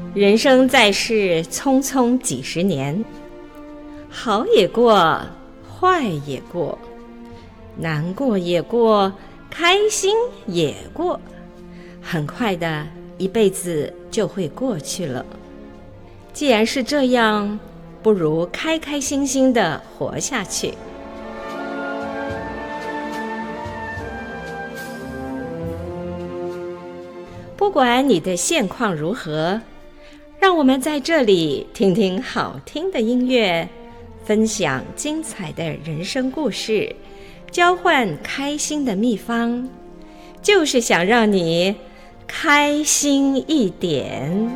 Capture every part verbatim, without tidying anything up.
人生在世，匆匆几十年，好也过，坏也过，难过也过，开心也过，很快的一辈子就会过去了。既然是这样，不如开开心心的活下去。不管你的现况如何，让我们在这里听听好听的音乐，分享精彩的人生故事，交换开心的秘方，就是想让你开心一点。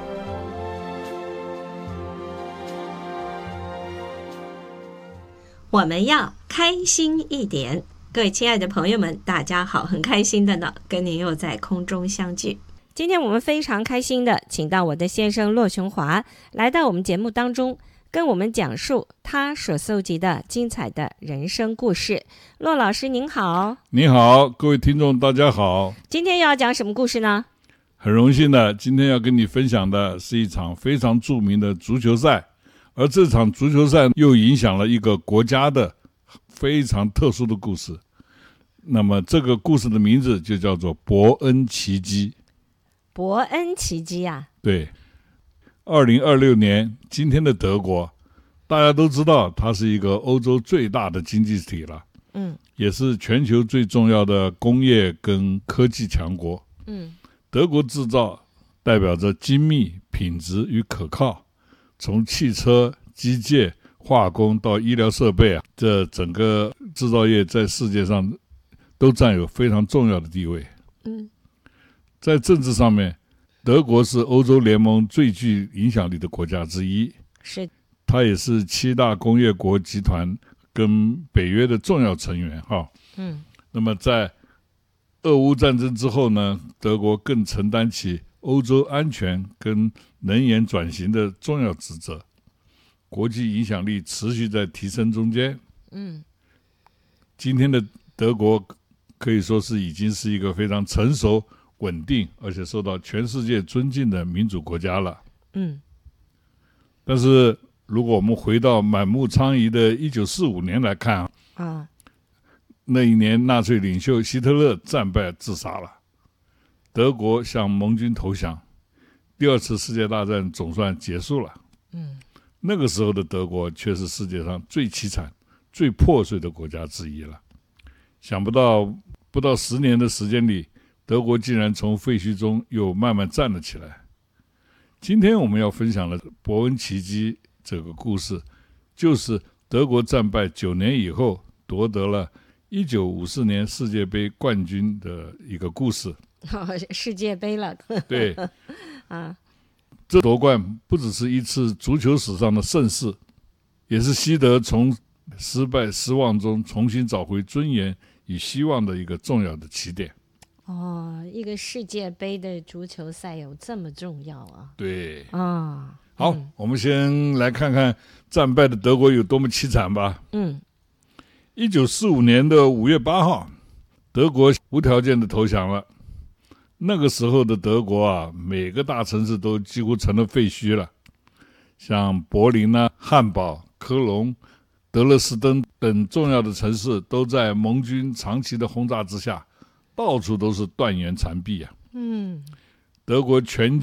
我们要开心一点。各位亲爱的朋友们，大家好，很开心的呢，跟您又在空中相聚。今天我们非常开心的请到我的先生骆雄华来到我们节目当中，跟我们讲述他所搜集的精彩的人生故事。骆老师您好。 你好，各位听众大家好。 今天要讲什么故事呢？ 很荣幸的，今天要跟你分享的是一场非常著名的足球赛，而这场足球赛又影响了一个国家的非常特殊的故事。那么这个故事的名字就叫做伯恩奇迹。 伯恩奇迹啊？ 对，二零二六年，今天的德国，大家都知道它是一个欧洲最大的经济体了， 嗯， 也是全球最重要的工业跟科技强国。 嗯， 德国制造代表着精密、品质与可靠，从汽车、机械、化工到医疗设备啊，这整个制造业在世界上都占有非常重要的地位。 嗯， 在政治上面，德国是欧洲联盟最具影响力的国家之一， 是， 它也是七大工业国集团跟北约的重要成员哈。 嗯， 那么在俄乌战争之后呢，德国更承担起欧洲安全跟能源转型的重要职责，国际影响力持续在提升中间。 嗯， 今天的德国可以说是已经是一个非常成熟、稳定，而且受到全世界尊敬的民主国家了。 嗯， 但是如果我们回到满目疮痍的一九四五年来看啊， 那一年纳粹领袖希特勒战败自杀了，德国向盟军投降，第二次世界大战总算结束了。 嗯， 那个时候的德国却是世界上最凄惨、最破碎的国家之一了。想不到不到十年的时间里，德国竟然从废墟中又慢慢站了起来。今天我们要分享的伯恩奇迹这个故事，就是德国战败九年以后夺得了一九五四年世界杯冠军的一个故事。 哦，世界杯了。 对啊， 这夺冠不只是一次足球史上的盛事，也是西德从失败失望中重新找回尊严与希望的一个重要的起点。 哦，一个世界杯的足球赛有这么重要啊？ 对啊， 好、 嗯、 我们先来看看战败的德国有多么凄惨吧。 嗯， 一九四五年的五月八号，德国无条件的投降了。那个时候的德国啊，每个大城市都几乎成了废墟了，像柏林啊、汉堡、科隆、德勒斯登等重要的城市都在盟军长期的轰炸之下，到处都是断垣残壁啊。 嗯， 德国全